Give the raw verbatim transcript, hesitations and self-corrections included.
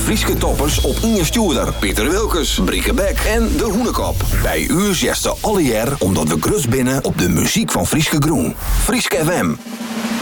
Frieske toppers op Inge Stuurder, Pieter Wilkes, Brieke Beck en De Hoenekop. Bij u zesde alle jaar omdat we grus binnen op de muziek van Frieske Groen. Frieske F M.